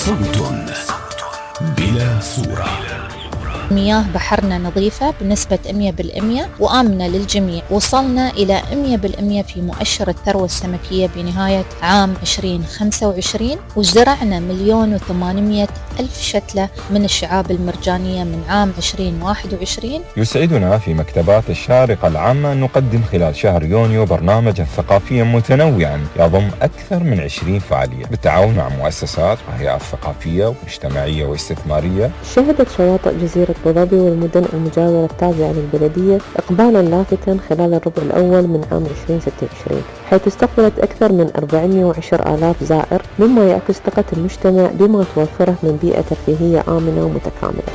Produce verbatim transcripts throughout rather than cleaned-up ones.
صوت بلا صورة. مياه بحرنا نظيفة بنسبة مئة بالمئة وآمنة للجميع. وصلنا إلى مئة بالمئة في مؤشر الثروة السمكية بنهاية عام عشرين خمسة وعشرين، وزرعنا مليون وثمانمائة ألف شتلة من الشعاب المرجانية من عام عشرين واحد وعشرين. يسعدنا في مكتبات الشارقة العامة أن نقدم خلال شهر يونيو برنامجا ثقافيا متنوعا يضم أكثر من عشرين فعالية بالتعاون مع مؤسسات وهيئات ثقافية ومجتمعية واستثمارية. شهدت شواطئ جزيرة أبو ظبي والمدن المجاورة التابعة للبلدية إقبالا لافتا خلال الربع الأول من عام عشرين ستة وعشرين، حيث استقبلت أكثر من أربعمائة وعشرة آلاف زائر، مما يعكس ثقة المجتمع بما توفره من بيئة ترفيهية آمنة ومتكاملة.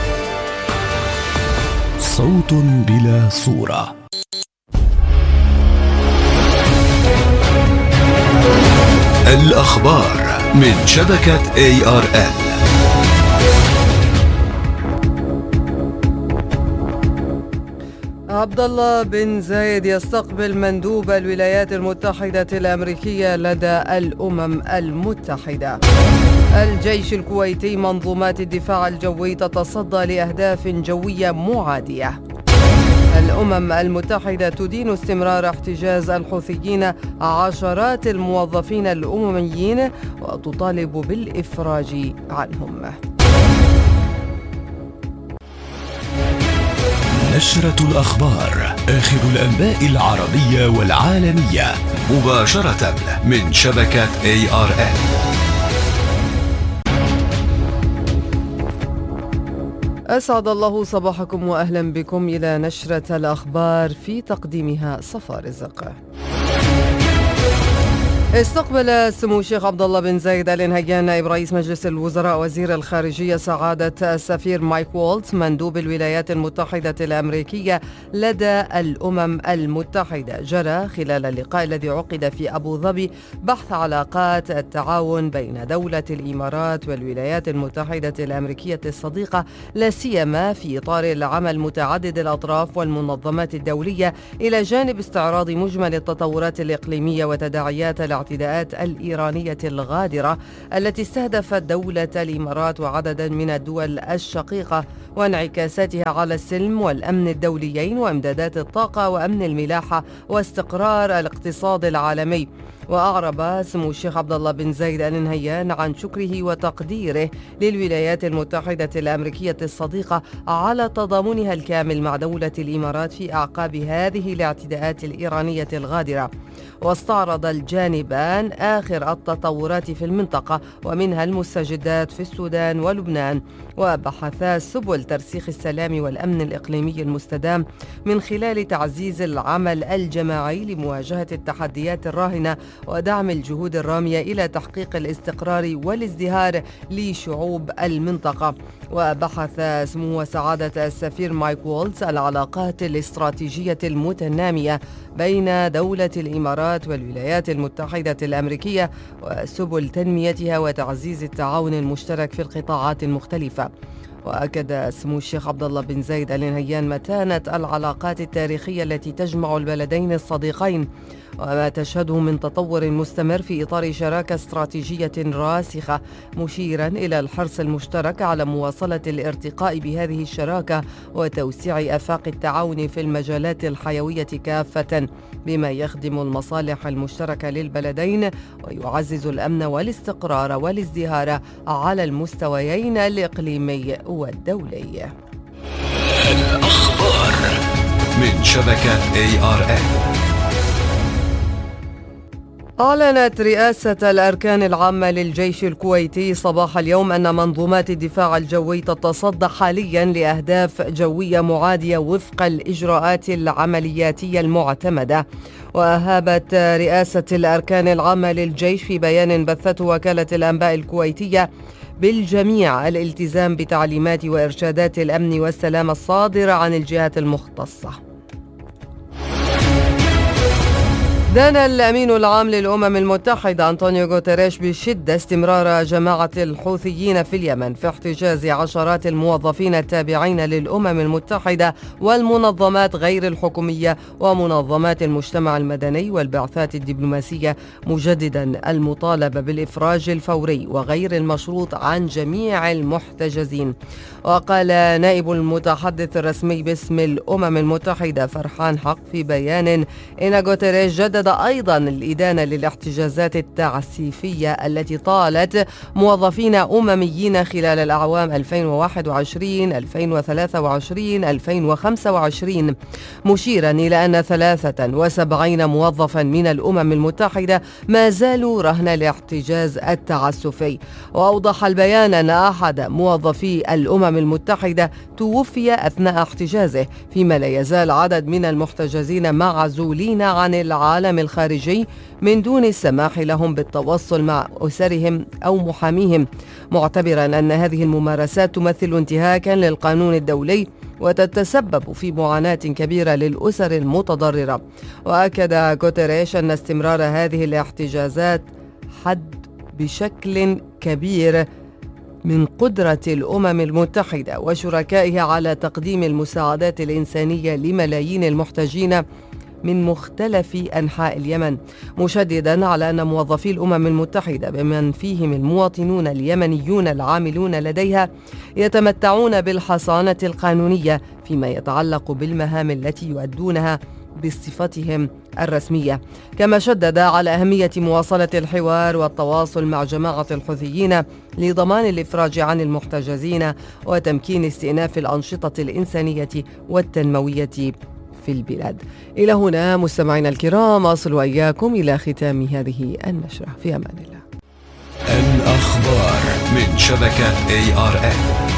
صوت بلا صورة. الأخبار من شبكة إيه آر إل. عبد الله بن زايد يستقبل مندوب الولايات المتحدة الأمريكية لدى الأمم المتحدة. الجيش الكويتي منظومات الدفاع الجوي تتصدى لأهداف جوية معادية. الأمم المتحدة تدين استمرار احتجاز الحوثيين عشرات الموظفين الأمميين وتطالب بالإفراج عنهم. نشرة الأخبار، آخر الأنباء العربية والعالمية مباشرة من شبكة إيه آر إل. أسعد الله صباحكم وأهلا بكم إلى نشرة الأخبار في تقديمها صفا رزق. استقبل سمو الشيخ عبد الله بن زايد آل نهيان نائب رئيس مجلس الوزراء وزير الخارجية سعادة السفير مايك وولتز مندوب الولايات المتحدة الأمريكية لدى الأمم المتحدة. جرى خلال اللقاء الذي عقد في أبو ظبي بحث علاقات التعاون بين دولة الإمارات والولايات المتحدة الأمريكية الصديقة، لا سيما في إطار العمل متعدد الأطراف والمنظمات الدولية، إلى جانب استعراض مجمل التطورات الإقليمية وتداعيات الاعتداءات الإيرانية الغادرة التي استهدفت دولة الإمارات وعددا من الدول الشقيقة، وانعكاساتها على السلم والأمن الدوليين وإمدادات الطاقة وأمن الملاحة واستقرار الاقتصاد العالمي. وأعرب سمو الشيخ عبد الله بن زايد آل نهيان عن شكره وتقديره للولايات المتحدة الأمريكية الصديقة على تضامنها الكامل مع دولة الإمارات في أعقاب هذه الاعتداءات الإيرانية الغادرة. واستعرض الجانبان آخر التطورات في المنطقة ومنها المستجدات في السودان ولبنان، وبحثا سبل ترسيخ السلام والأمن الإقليمي المستدام من خلال تعزيز العمل الجماعي لمواجهة التحديات الراهنة ودعم الجهود الرامية إلى تحقيق الاستقرار والازدهار لشعوب المنطقة. وبحث سمو سعادة السفير مايك وولتز العلاقات الاستراتيجية المتنامية بين دولة الإمارات والولايات المتحدة الأمريكية وسبل تنميتها وتعزيز التعاون المشترك في القطاعات المختلفة. وأكد سمو الشيخ عبد الله بن زايد آل نهيان متانة العلاقات التاريخية التي تجمع البلدين الصديقين وما تشهده من تطور مستمر في إطار شراكة استراتيجية راسخة، مشيرا إلى الحرص المشترك على مواصلة الارتقاء بهذه الشراكة وتوسيع آفاق التعاون في المجالات الحيوية كافة، بما يخدم المصالح المشتركة للبلدين ويعزز الأمن والاستقرار والازدهار على المستويين الإقليمي والدولي. الأخبار من شبكة إيه آر إل. أعلنت رئاسة الأركان العامة للجيش الكويتي صباح اليوم أن منظومات الدفاع الجوي تتصدى حاليا لأهداف جوية معادية وفق الإجراءات العملياتية المعتمدة. وأهابت رئاسة الأركان العامة للجيش في بيان بثته وكالة الأنباء الكويتية بالجميع الالتزام بتعليمات وإرشادات الأمن والسلام الصادرة عن الجهات المختصة. دان الأمين العام للأمم المتحدة أنطونيو غوتيريش بشدة استمرار جماعة الحوثيين في اليمن في احتجاز عشرات الموظفين التابعين للأمم المتحدة والمنظمات غير الحكومية ومنظمات المجتمع المدني والبعثات الدبلوماسية، مجددا المطالبة بالإفراج الفوري وغير المشروط عن جميع المحتجزين. وقال نائب المتحدث الرسمي باسم الأمم المتحدة فرحان حق في بيان إن غوتيريش جدد أيضا الإدانة للاحتجازات التعسفية التي طالت موظفين أمميين خلال الأعوام ألفين وواحد وعشرين ألفين وثلاثة وعشرين ألفين وخمسة وعشرين، مشيرا إلى أن ثلاثة وسبعين موظفا من الأمم المتحدة ما زالوا رهن الاحتجاز التعسفي. وأوضح البيان أن أحد موظفي الأمم المتحدة توفي أثناء احتجازه، فيما لا يزال عدد من المحتجزين معزولين عن العالم الخارجي من دون السماح لهم بالتواصل مع أسرهم أو محاميهم، معتبرا أن هذه الممارسات تمثل انتهاكا للقانون الدولي وتتسبب في معاناة كبيرة للأسر المتضررة. وأكد غوتيريش أن استمرار هذه الاحتجازات حد بشكل كبير من قدرة الأمم المتحدة وشركائها على تقديم المساعدات الإنسانية لملايين المحتاجين من مختلف أنحاء اليمن، مشددا على أن موظفي الأمم المتحدة بمن فيهم المواطنون اليمنيون العاملون لديها يتمتعون بالحصانة القانونية فيما يتعلق بالمهام التي يؤدونها بصفتهم الرسمية. كما شدد على أهمية مواصلة الحوار والتواصل مع جماعة الحوثيين لضمان الإفراج عن المحتجزين وتمكين استئناف الأنشطة الإنسانية والتنموية في البلاد. إلى هنا مستمعينا الكرام أصل وإياكم إلى ختام هذه النشرة، في أمان الله. الأخبار من شبكة إيه آر إن.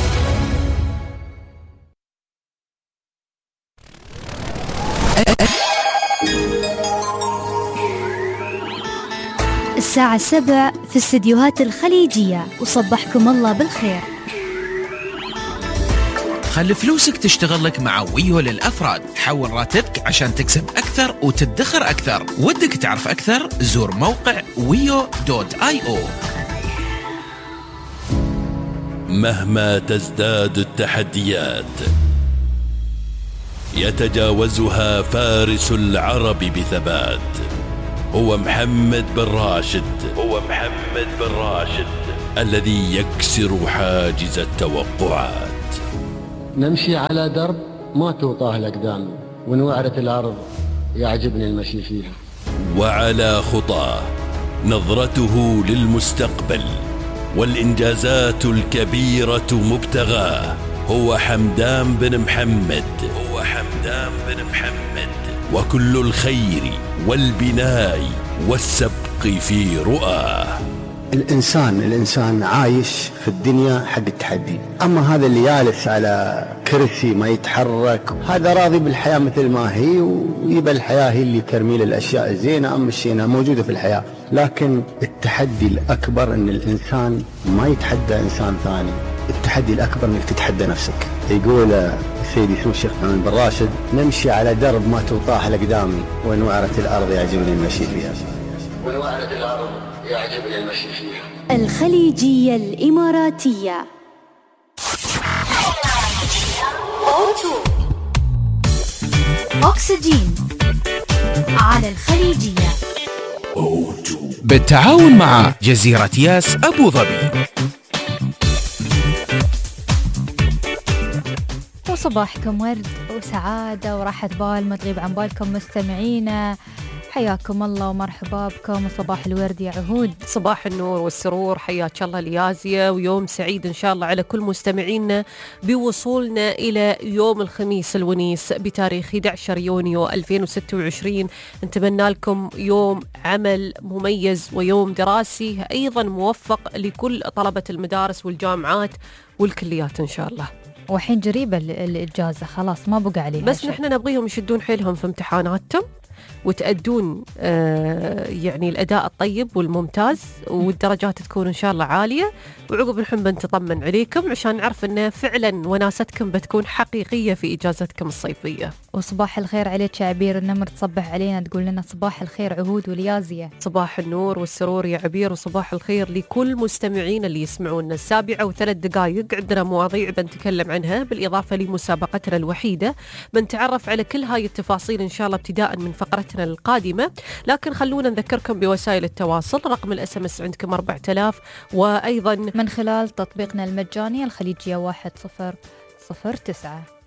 الساعة السبع في استديوهات الخليجية، وصبحكم الله بالخير. خلي فلوسك تشتغل لك مع ويو للأفراد. حول راتبك عشان تكسب أكثر وتدخر أكثر. ودك تعرف أكثر؟ زور موقع ويو دوت آي أو. مهما تزداد التحديات يتجاوزها فارس العرب بثبات. هو محمد بن راشد هو محمد بن راشد الذي يكسر حاجز التوقعات. نمشي على درب ما توطاه الأقدام، ونوعرة الأرض يعجبني المشي فيها. وعلى خطاه نظرته للمستقبل والإنجازات الكبيرة مبتغاه. هو حمدان بن محمد هو حمدان بن محمد وكل الخير والبناء والسبق في رؤاه. الإنسان الإنسان عايش في الدنيا حق التحدي، أما هذا اللي جالس على كرسي ما يتحرك هذا راضي بالحياة مثل ما هي، ويبقى الحياة هي اللي ترمي له الأشياء الزينة أما الشينة موجودة في الحياة. لكن التحدي الأكبر أن الإنسان ما يتحدى إنسان ثاني، التحدي الأكبر أنك تتحدى نفسك. يقول سيدي سمو الشيخ محمد بن راشد نمشي على درب ما توطاه الأقدام، ونوعرة الأرض يعجبني المشي فيها. ونوعرة الأرض يعجبني المشي فيها. الخليجية الإماراتية. أكسجين على الخليجية بالتعاون مع جزيرة ياس أبو ظبي. وصباحكم ورد وسعادة وراحة بال ما تغيب عن بالكم مستمعينا، حياكم الله ومرحبا بكم وصباح الورد يا عهود. صباح النور والسرور، حياك الله اليازية، ويوم سعيد إن شاء الله على كل مستمعينا بوصولنا إلى يوم الخميس الونيس بتاريخ أحد عشر يونيو ألفين وستة وعشرين. نتمنى لكم يوم عمل مميز ويوم دراسي أيضا موفق لكل طلبة المدارس والجامعات والكليات إن شاء الله. وحين جريبة الإجازة خلاص ما بقى عليها بس شيء. نحن نبغيهم يشدون حيلهم في امتحاناتهم وتأدون آه يعني الأداء الطيب والممتاز، والدرجات تكون إن شاء الله عالية، وعقب نحن بنتطمن عليكم عشان نعرف أن فعلا وناستكم بتكون حقيقية في إجازتكم الصيفية. وصباح الخير عليك يا عبير، النمر تصبح علينا تقول لنا صباح الخير عهود واليازية. صباح النور والسرور يا عبير، وصباح الخير لكل مستمعين اللي يسمعونا. السابعة وثلاث دقائق عندنا مواضيع بنتكلم عنها بالإضافة لمسابقتنا الوحيدة، بنتعرف على كل هاي التفاصيل إن شاء الله ابتداء من فقرتنا القادمة. لكن خلونا نذكركم بوسائل التواصل، رقم الاس ام اس عندكم أربعة آلاف، وأيضا من خلال تطبيقنا المجاني الخليجية واحد صفر صفر تسعة.